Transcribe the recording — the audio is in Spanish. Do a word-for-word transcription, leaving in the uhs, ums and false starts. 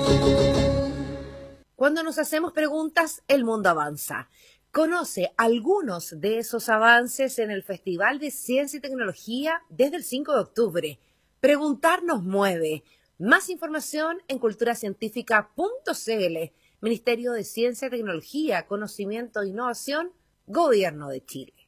Cuando nos hacemos preguntas, el mundo avanza. Conoce algunos de esos avances en el Festival de Ciencia y Tecnología desde el cinco de octubre. Preguntar nos mueve. Más información en culturacientífica punto c l. Ministerio de Ciencia, Tecnología, Conocimiento e Innovación, Gobierno de Chile.